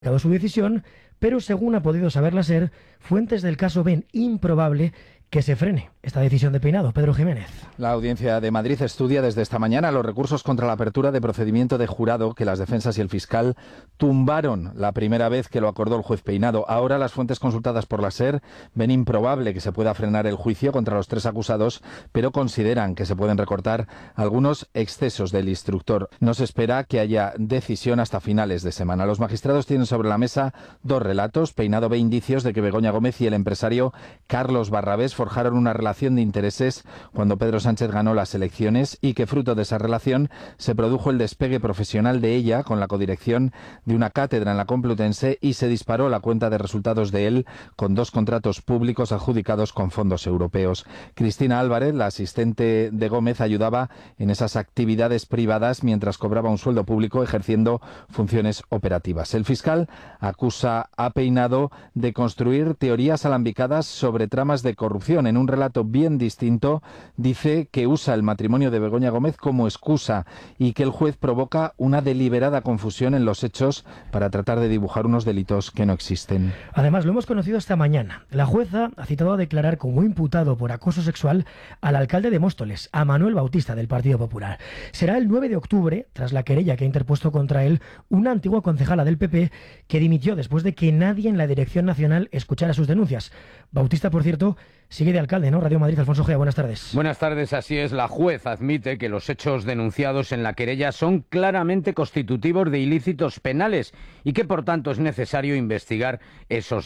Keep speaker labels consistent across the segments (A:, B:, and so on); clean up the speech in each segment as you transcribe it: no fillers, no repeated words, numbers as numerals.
A: su decisión, pero según ha podido saber la SER, fuentes del caso ven improbable que se frene esta decisión de Peinado. Pedro Jiménez.
B: La Audiencia de Madrid estudia desde esta mañana los recursos contra la apertura de procedimiento de jurado que las defensas y el fiscal tumbaron la primera vez que lo acordó el juez Peinado. Ahora las fuentes consultadas por la SER ven improbable que se pueda frenar el juicio contra los 3 acusados, pero consideran que se pueden recortar algunos excesos del instructor. No se espera que haya decisión hasta finales de semana. Los magistrados tienen sobre la mesa 2 relatos. Peinado ve indicios de que Begoña Gómez y el empresario Carlos Barrabés forjaron una relación de intereses cuando Pedro Sánchez ganó las elecciones y que fruto de esa relación se produjo el despegue profesional de ella con la codirección de una cátedra en la Complutense y se disparó la cuenta de resultados de él con 2 contratos públicos adjudicados con fondos europeos. Cristina Álvarez, la asistente de Gómez, ayudaba en esas actividades privadas mientras cobraba un sueldo público ejerciendo funciones operativas. El fiscal acusa a Peinado de construir teorías alambicadas sobre tramas de corrupción. En un relato bien distinto, dice que usa el matrimonio de Begoña Gómez como excusa y que el juez provoca una deliberada confusión en los hechos para tratar de dibujar unos delitos que no existen.
A: Además, lo hemos conocido esta mañana. La jueza ha citado a declarar como imputado por acoso sexual al alcalde de Móstoles, a Manuel Bautista, del Partido Popular. Será el 9 de octubre, tras la querella que ha interpuesto contra él una antigua concejala del PP que dimitió después de que nadie en la Dirección Nacional escuchara sus denuncias. Bautista, por cierto, sigue de alcalde, ¿no? Radio Madrid, Alfonso Gea, buenas tardes.
C: Buenas tardes, así es. La juez admite que los hechos denunciados en la querella son claramente constitutivos de ilícitos penales y que, por tanto, es necesario investigar esos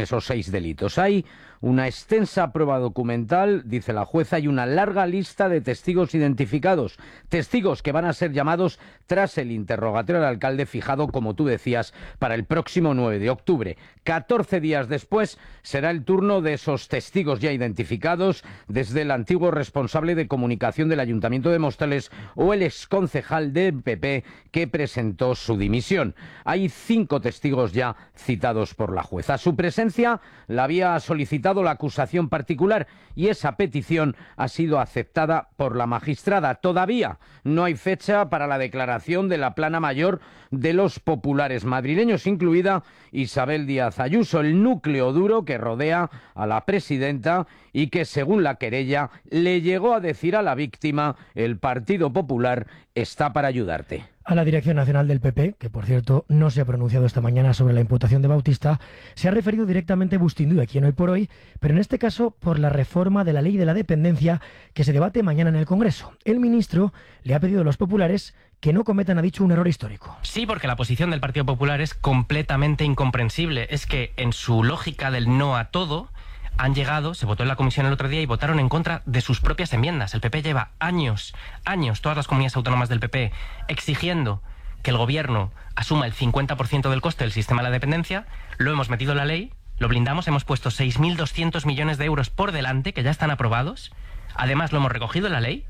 C: 6 delitos. Hay una extensa prueba documental, dice la jueza, y una larga lista de testigos identificados. Testigos que van a ser llamados tras el interrogatorio al alcalde fijado, como tú decías, para el próximo 9 de octubre. 14 días después será el turno de esos testigos ya identificados, desde el antiguo responsable de comunicación del Ayuntamiento de Móstoles o el exconcejal del PP que presentó su dimisión. Hay 5 testigos ya citados por la jueza. Su presencia la había solicitado la acusación particular y esa petición ha sido aceptada por la magistrada. Todavía no hay fecha para la declaración de la plana mayor de los populares madrileños, incluida Isabel Díaz Ayuso, el núcleo duro que rodea a la presidenta y que, según la querella, le llegó a decir a la víctima: el Partido Popular está para ayudarte.
A: A la Dirección Nacional del PP, que por cierto no se ha pronunciado esta mañana sobre la imputación de Bautista, se ha referido directamente Bustindu, a quien Hoy por Hoy, pero en este caso por la reforma de la ley de la dependencia que se debate mañana en el Congreso. El ministro le ha pedido a los populares que no cometan, ha dicho, un error histórico.
D: Sí, porque la posición del Partido Popular es completamente incomprensible. Es que en su lógica del no a todo han llegado, se votó en la comisión el otro día y votaron en contra de sus propias enmiendas. El PP lleva años, todas las comunidades autónomas del PP, exigiendo que el gobierno asuma el 50% del coste del sistema de la dependencia. Lo hemos metido en la ley, lo blindamos, hemos puesto 6.200 millones de euros por delante, que ya están aprobados. Además, lo hemos recogido en la ley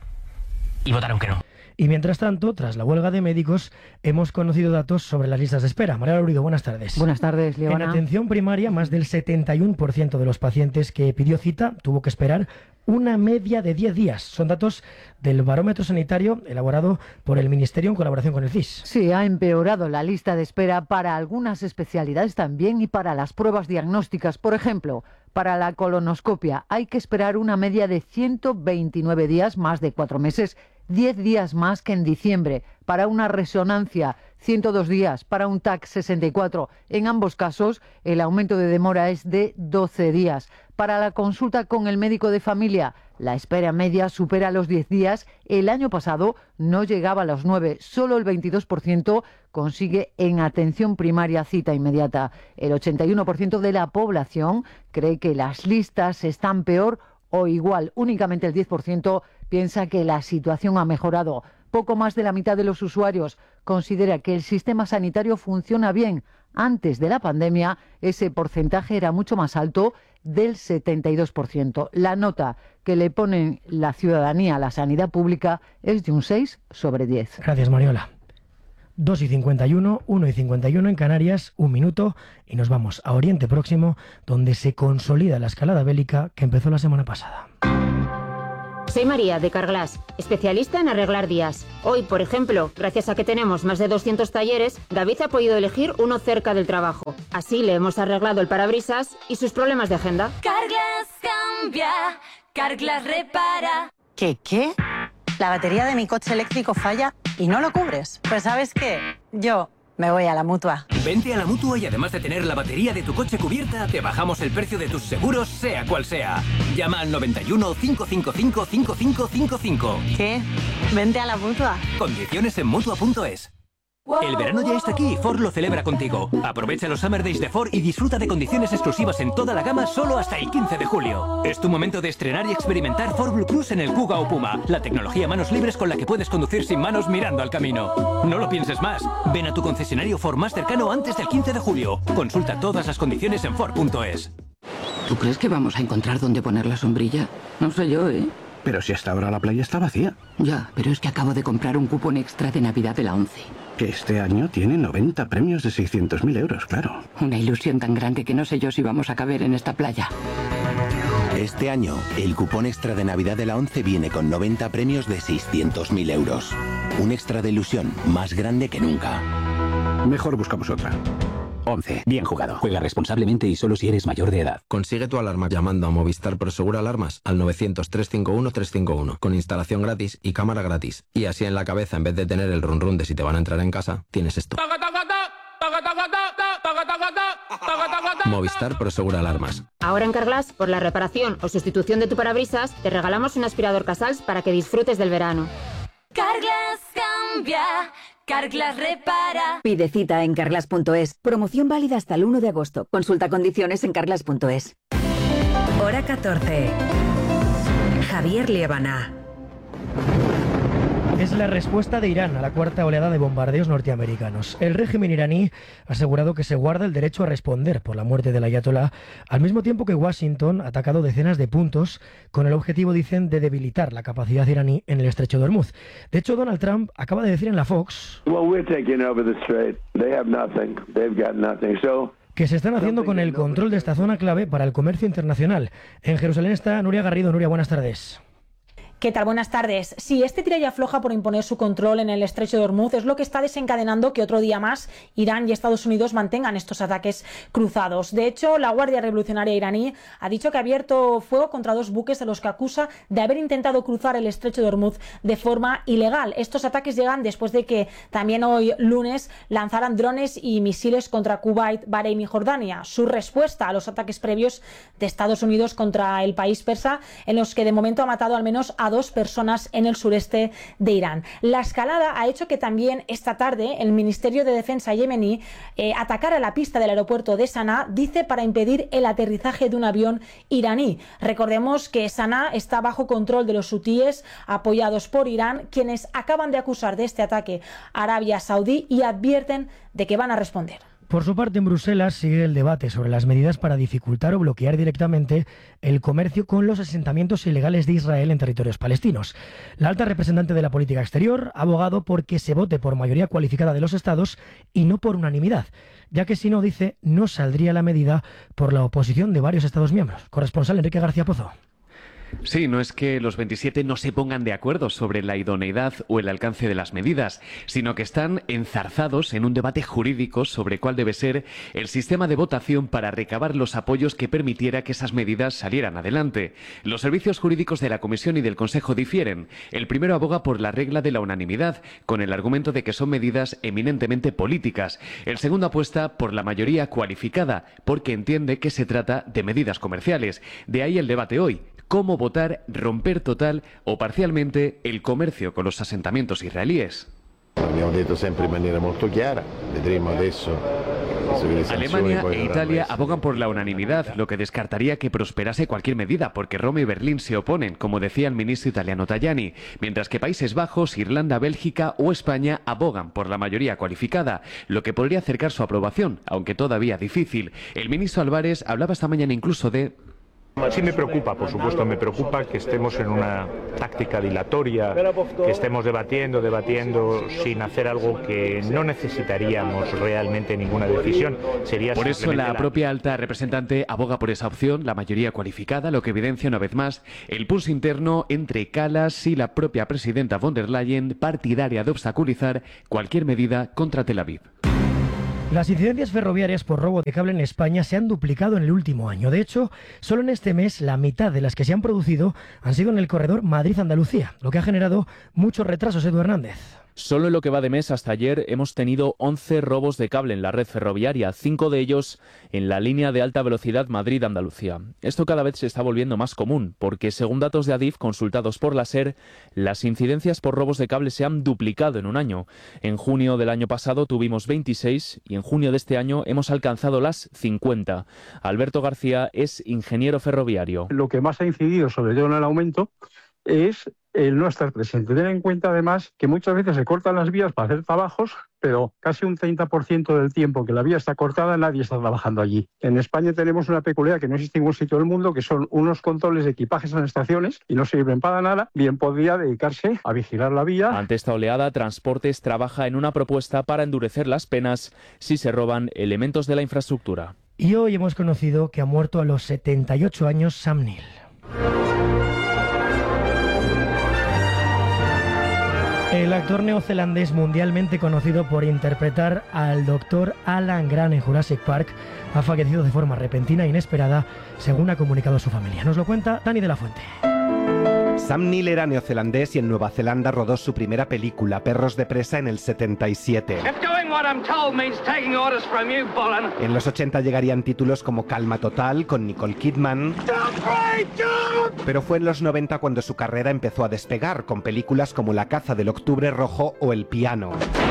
D: y votaron que no.
A: Y mientras tanto, tras la huelga de médicos, hemos conocido datos sobre las listas de espera. María Laurido, buenas tardes.
E: Buenas tardes, Leona.
A: En atención primaria, más del 71% de los pacientes que pidió cita tuvo que esperar una media de 10 días. Son datos del barómetro sanitario elaborado por el Ministerio en colaboración con el CIS.
E: Sí, ha empeorado la lista de espera para algunas especialidades también y para las pruebas diagnósticas. Por ejemplo, para la colonoscopia hay que esperar una media de 129 días, más de 4 meses, 10 días más que en diciembre. Para una resonancia, 102 días. Para un TAC, 64. En ambos casos, el aumento de demora es de 12 días. Para la consulta con el médico de familia, la espera media supera los 10 días. El año pasado no llegaba a los 9. Solo el 22% consigue en atención primaria cita inmediata. El 81% de la población cree que las listas están peor o igual. Únicamente el 10% piensa que la situación ha mejorado. Poco más de la mitad de los usuarios considera que el sistema sanitario funciona bien. Antes de la pandemia, ese porcentaje era mucho más alto, del 72%. La nota que le pone la ciudadanía a la sanidad pública es de un 6 sobre 10.
A: Gracias, Mariola. 2:51, 1:51 en Canarias, 1 minuto, y nos vamos a Oriente Próximo, donde se consolida la escalada bélica que empezó la semana pasada.
F: Soy María, de Carglass, especialista en arreglar días. Hoy, por ejemplo, gracias a que tenemos más de 200 talleres, David ha podido elegir uno cerca del trabajo. Así le hemos arreglado el parabrisas y sus problemas de agenda.
G: Carglass cambia, Carglass repara.
H: ¿Qué? La batería de mi coche eléctrico falla y no lo cubres. Pues ¿sabes qué? Yo me voy a la Mutua.
I: Vente a la Mutua y además de tener la batería de tu coche cubierta, te bajamos el precio de tus seguros, sea cual sea. Llama al 91 555 5555.
H: ¿Qué? Vente a la Mutua.
I: Condiciones en Mutua.es. El verano ya está aquí y Ford lo celebra contigo. Aprovecha los Summer Days de Ford y disfruta de condiciones exclusivas en toda la gama solo hasta el 15 de julio. Es tu momento de estrenar y experimentar Ford Blue Cruise en el Kuga o Puma, la tecnología manos libres con la que puedes conducir sin manos mirando al camino. No lo pienses más. Ven a tu concesionario Ford más cercano antes del 15 de julio. Consulta todas las condiciones en Ford.es.
J: ¿Tú crees que vamos a encontrar dónde poner la sombrilla? No sé yo, ¿eh?
K: Pero si hasta ahora la playa está vacía.
J: Ya, pero es que acabo de comprar un cupón extra de Navidad de la ONCE.
K: Que este año tiene 90 premios de 600.000 euros, claro.
J: Una ilusión tan grande que no sé yo si vamos a caber en esta playa.
L: Este año, el cupón extra de Navidad de la ONCE viene con 90 premios de 600.000 euros. Un extra de ilusión más grande que nunca.
K: Mejor buscamos otra.
M: 11. Bien jugado. Juega responsablemente y solo si eres mayor de edad.
N: Consigue tu alarma llamando a Movistar Prosegur Alarmas al 900-351-351 con instalación gratis y cámara gratis. Y así en la cabeza, en vez de tener el run run de si te van a entrar en casa, tienes esto. Movistar Prosegur Alarmas.
F: Ahora en Carglass, por la reparación o sustitución de tu parabrisas, te regalamos un aspirador Casals para que disfrutes del verano.
G: Carglass cambia, Carglass repara.
O: Pide cita en carglass.es. Promoción válida hasta el 1 de agosto. Consulta condiciones en carglass.es.
P: Hora 14. Javier Liébana.
A: Es la respuesta de Irán a la cuarta oleada de bombardeos norteamericanos. El régimen iraní ha asegurado que se guarda el derecho a responder por la muerte del ayatolá, al mismo tiempo que Washington ha atacado decenas de puntos con el objetivo, dicen, de debilitar la capacidad iraní en el estrecho de Hormuz. De hecho, Donald Trump acaba de decir en la Fox que se están haciendo con el control de esta zona clave para el comercio internacional. En Jerusalén está Nuria Garrido. Nuria, buenas tardes.
Q: ¿Qué tal? Buenas tardes. Sí, este tira y afloja por imponer su control en el estrecho de Hormuz es lo que está desencadenando que otro día más Irán y Estados Unidos mantengan estos ataques cruzados. De hecho, la Guardia Revolucionaria iraní ha dicho que ha abierto fuego contra 2 buques a los que acusa de haber intentado cruzar el estrecho de Hormuz de forma ilegal. Estos ataques llegan después de que también hoy lunes lanzaran drones y misiles contra Kuwait, Bahrein y Jordania. Su respuesta a los ataques previos de Estados Unidos contra el país persa, en los que de momento ha matado al menos a 2 personas en el sureste de Irán. La escalada ha hecho que también esta tarde el Ministerio de Defensa yemení atacara la pista del aeropuerto de Saná, dice, para impedir el aterrizaje de un avión iraní. Recordemos que Saná está bajo control de los hutíes apoyados por Irán, quienes acaban de acusar de este ataque a Arabia Saudí y advierten de que van a responder.
A: Por su parte, en Bruselas sigue el debate sobre las medidas para dificultar o bloquear directamente el comercio con los asentamientos ilegales de Israel en territorios palestinos. La alta representante de la política exterior ha abogado por que se vote por mayoría cualificada de los estados y no por unanimidad, ya que si no, dice, no saldría la medida por la oposición de varios estados miembros. Corresponsal Enrique García Pozo.
R: Sí, no es que los 27 no se pongan de acuerdo sobre la idoneidad o el alcance de las medidas, sino que están enzarzados en un debate jurídico sobre cuál debe ser el sistema de votación para recabar los apoyos que permitiera que esas medidas salieran adelante. Los servicios jurídicos de la Comisión y del Consejo difieren. El primero aboga por la regla de la unanimidad, con el argumento de que son medidas eminentemente políticas. El segundo apuesta por la mayoría cualificada, porque entiende que se trata de medidas comerciales. De ahí el debate hoy. ¿Cómo votar, romper total o parcialmente el comercio con los asentamientos israelíes? Alemania e Italia abogan por la unanimidad, lo que descartaría que prosperase cualquier medida, porque Roma y Berlín se oponen, como decía el ministro italiano Tajani, mientras que Países Bajos, Irlanda, Bélgica o España abogan por la mayoría cualificada, lo que podría acercar su aprobación, aunque todavía difícil. El ministro Álvarez hablaba esta mañana incluso de
S: Sí me preocupa, por supuesto, me preocupa que estemos en una táctica dilatoria, que estemos debatiendo sin hacer algo que no necesitaríamos realmente ninguna decisión. Sería
R: por eso la propia alta representante aboga por esa opción, la mayoría cualificada, lo que evidencia una vez más el pulso interno entre Kallas y la propia presidenta von der Leyen, partidaria de obstaculizar cualquier medida contra Tel Aviv.
A: Las incidencias ferroviarias por robo de cable en España se han duplicado en el último año. De hecho, solo en este mes la mitad de las que se han producido han sido en el corredor Madrid-Andalucía, lo que ha generado muchos retrasos. Edu Hernández.
T: Solo en lo que va de mes hasta ayer hemos tenido 11 robos de cable en la red ferroviaria, 5 de ellos en la línea de alta velocidad Madrid-Andalucía. Esto cada vez se está volviendo más común, porque según datos de Adif consultados por la SER, las incidencias por robos de cable se han duplicado en un año. En junio del año pasado tuvimos 26 y en junio de este año hemos alcanzado las 50. Alberto García es ingeniero ferroviario.
U: Lo que más ha incidido, sobre todo en el aumento, es el no estar presente. Ten en cuenta además que muchas veces se cortan las vías para hacer trabajos, pero casi un 30% del tiempo que la vía está cortada nadie está trabajando allí. En España tenemos una peculiaridad que no existe en ningún sitio del mundo, que son unos controles de equipajes en estaciones y no sirven para nada. Bien podría dedicarse a vigilar la vía.
T: Ante esta oleada, Transportes trabaja en una propuesta para endurecer las penas si se roban elementos de la infraestructura.
A: Y hoy hemos conocido que ha muerto a los 78 años Sam Neill. El actor neozelandés mundialmente conocido por interpretar al Dr. Alan Grant en Jurassic Park ha fallecido de forma repentina e inesperada, según ha comunicado su familia. Nos lo cuenta Dani de la Fuente.
V: Sam Neill era neozelandés y en Nueva Zelanda rodó su primera película, Perros de presa, en el 77. En los 80 llegarían títulos como Calma Total, con Nicole Kidman. Pero fue en los 90 cuando su carrera empezó a despegar, con películas como La caza del octubre rojo o El piano.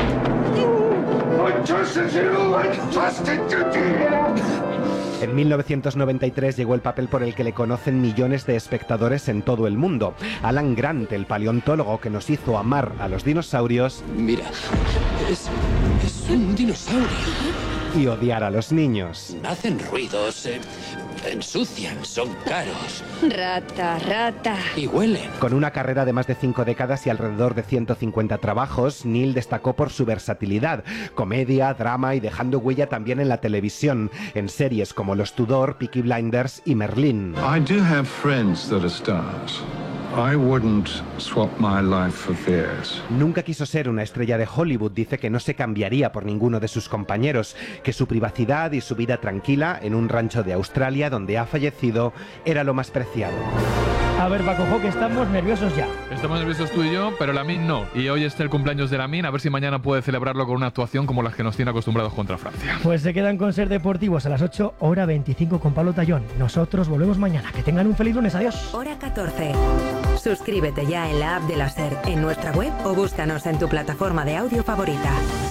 V: En 1993 llegó el papel por el que le conocen millones de espectadores en todo el mundo. Alan Grant, el paleontólogo que nos hizo amar a los dinosaurios.
W: Mira, es un dinosaurio.
V: Y odiar a los niños.
W: Hacen ruidos, ensucian, son caros.
X: Rata, rata.
W: Y huelen.
V: Con una carrera de más de 5 décadas y alrededor de 150 trabajos, Neill destacó por su versatilidad, comedia, drama y dejando huella también en la televisión, en series como Los Tudor, Peaky Blinders y Merlín.
Y: I do have friends that are stars. I wouldn't swap my life for theirs.
V: Nunca quiso ser una estrella de Hollywood, dice que no se cambiaría por ninguno de sus compañeros, que su privacidad y su vida tranquila en un rancho de Australia donde ha fallecido era lo más preciado.
A: A ver, Paco, que estamos nerviosos ya.
Z: Estamos nerviosos tú y yo, pero Lamine no. Y hoy es el cumpleaños de Lamine, a ver si mañana puede celebrarlo con una actuación como las que nos tiene acostumbrados contra Francia.
A: Pues se quedan con Ser Deportivos a las 8, hora 25 con Pablo Tallón. Nosotros volvemos mañana. Que tengan un feliz lunes. Adiós.
P: Hora 14. Suscríbete ya en la app de la SER, en nuestra web o búscanos en tu plataforma de audio favorita.